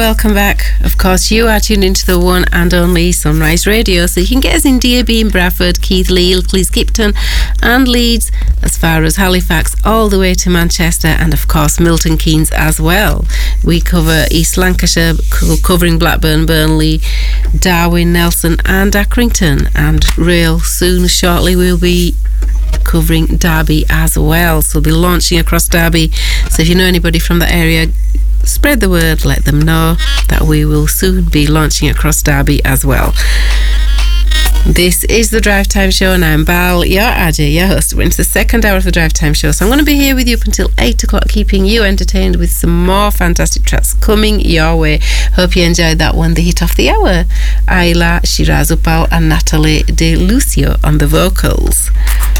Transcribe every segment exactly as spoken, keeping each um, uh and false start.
Welcome back. Of course, you are tuned into the one and only Sunrise Radio, so you can get us in D A B in Bradford, Keighley, Cleeskipton and Leeds, as far as Halifax, all the way to Manchester, and of course Milton Keynes as well. We cover East Lancashire, co- covering Blackburn, Burnley, Darwin, Nelson and Accrington, and real soon, shortly, we'll be covering Derby as well, so we'll be launching across Derby. So if you know anybody from that area, spread the word, let them know that we will soon be launching across Derby as well. This is the Drive Time Show, and I'm Bal, your Ajay, your host. We're into the second hour of the Drive Time Show, so I'm going to be here with you up until eight o'clock, keeping you entertained with some more fantastic tracks coming your way. Hope you enjoyed that one, the hit of the hour. Ayla, Shiraz Uppal and Natalie De Lucio on the vocals.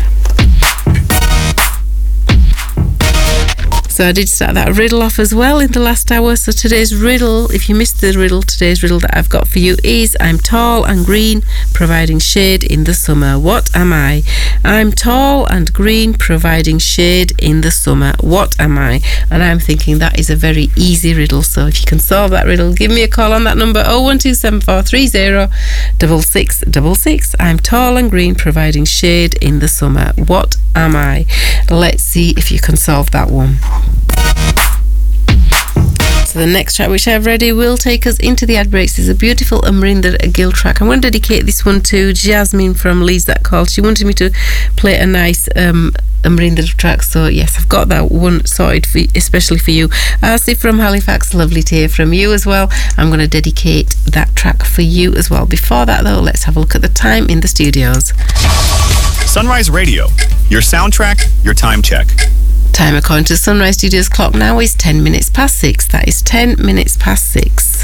So I did start that riddle off as well in the last hour. So today's riddle, if you missed the riddle, today's riddle that I've got for you is: I'm tall and green, providing shade in the summer. What am I? I'm tall and green, providing shade in the summer. What am I? And I'm thinking that is a very easy riddle. So if you can solve that riddle, give me a call on that number, oh one two seven four three zero six six six six. I'm tall and green, providing shade in the summer. What am I? Let's see if you can solve that one. So the next track which I've ready will take us into the ad breaks. Is a beautiful Amrinder Gill track. I'm going to dedicate this one to Jasmine from Leeds That Called. She wanted me to play a nice um, Amrinder track, so yes, I've got that one sorted for, especially for you. Asif from Halifax, lovely to hear from you as well. I'm going to dedicate that track for you as well. Before that though, let's have a look at the time in the studios. Sunrise Radio, your soundtrack, your time check. Time according to Sunrise Studios clock now is ten minutes past six. That is ten minutes past six.